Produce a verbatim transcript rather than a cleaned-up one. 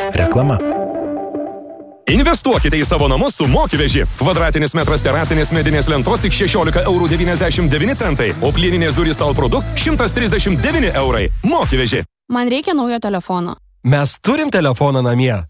Reklama. Investuokite į savo namus su Mokiveži. Kvadratinis metras terasinės medinės lentos tik šešiolika eurų devyniasdešimt devyni centai, o plieninės durys Tal Produkt šimtas trisdešimt devyni eurai. Mokiveži. Man reikia naujo telefono. Mes turim telefoną namie.